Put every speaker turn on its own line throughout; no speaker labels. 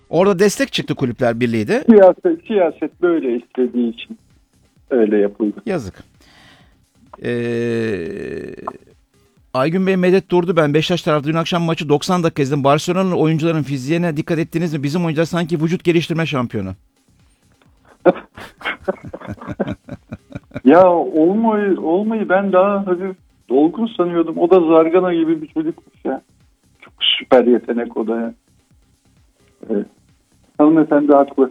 Orada destek çıktı Kulüpler Birliği de.
Siyaset böyle istediği için öyle yapıldı.
Yazık. Aygün Bey medet durdu. Ben Beşiktaş tarafı dün akşam maçı 90 dakika izledim. Barcelona'nın oyuncuların fiziğine dikkat ettiniz mi? Bizim oyuncular sanki vücut geliştirme şampiyonu.
Ya olmayı ben daha hafif dolgun sanıyordum. O da Zargana gibi bir çocukmuş ya. Çok süper yetenek o da ya. Evet. Hanımefendi haklı.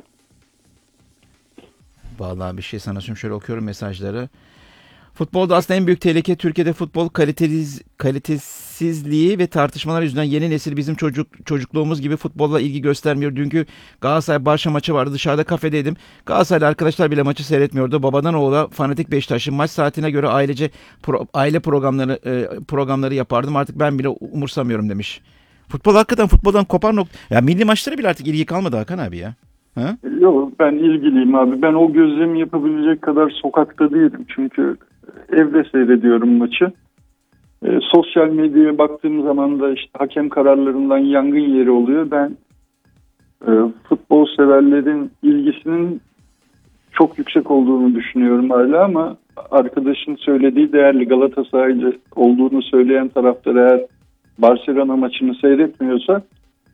Vallahi bir şey sana söyleyeyim. Şöyle okuyorum mesajları. Futbolda aslında en büyük tehlike Türkiye'de futbol kalitesizliği ve tartışmalar yüzünden yeni nesil bizim çocukluğumuz gibi futbolla ilgi göstermiyor. Dünkü Galatasaray Barça maçı vardı. Dışarıda kafedeydim. Galatasaraylı arkadaşlar bile maçı seyretmiyordu. Babadan oğula fanatik Beşiktaşlı. Maç saatine göre aile programları yapardım. Artık ben bile umursamıyorum demiş. Futbol hakikaten futboldan kopar nokta. Ya milli maçlara bile artık ilgi kalmadı Hakan abi ya. Ha?
Yok, ben ilgiliyim abi. Ben o gözlemi yapabilecek kadar sokakta değilim. Çünkü evde seyrediyorum maçı. Sosyal medyaya baktığım zaman da işte hakem kararlarından yangın yeri oluyor. Ben futbol severlerin ilgisinin çok yüksek olduğunu düşünüyorum hala, ama arkadaşın söylediği değerli. Galatasaraylı olduğunu söyleyen taraftar eğer Barcelona maçını seyretmiyorsa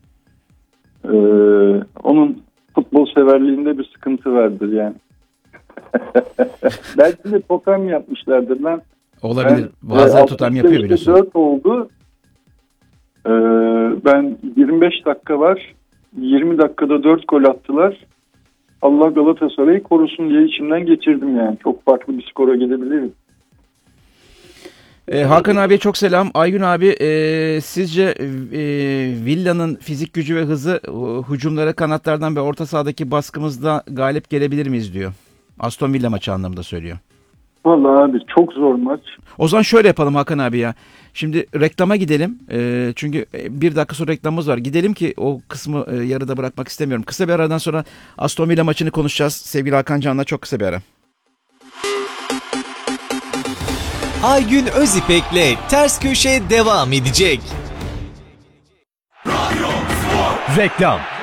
onun futbol severliğinde bir sıkıntı vardır yani. Belki de totem yapmışlardır.
Olabilir. Bazen totem yapıyor biliyorsun.
4 oldu. Ben 25 dakika var. 20 dakikada 4 gol attılar. Allah Galatasaray'ı korusun diye içimden geçirdim yani. Çok farklı bir skora gidebiliriz.
Hakan abiye çok selam. Aygün abi, sizce Villa'nın fizik gücü ve hızı hücumlara, kanatlardan ve orta sahadaki baskımızda galip gelebilir miyiz diyor. Aston Villa maçı anlamında söylüyor.
Vallahi abi çok zor maç.
O zaman şöyle yapalım Hakan abi ya. Şimdi reklama gidelim. Çünkü bir dakika sonra reklamımız var. Gidelim ki o kısmı yarıda bırakmak istemiyorum. Kısa bir aradan sonra Aston Villa maçını konuşacağız. Sevgili Hakan Can'la çok kısa bir ara.
Aygün Özipek'le Ters Köşe devam edecek.
Reklam.